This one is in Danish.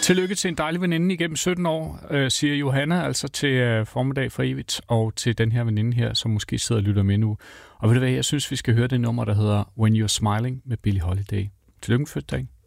Tillykke til en dejlig veninde igennem 17 år, siger Johanna, altså til Formiddag for evigt, og til den her veninde her, som måske sidder og lytter med nu. Og ved du hvad, jeg synes, vi skal høre det nummer, der hedder When You're Smiling med Billie Holiday. Tillykke med fødselsdagen.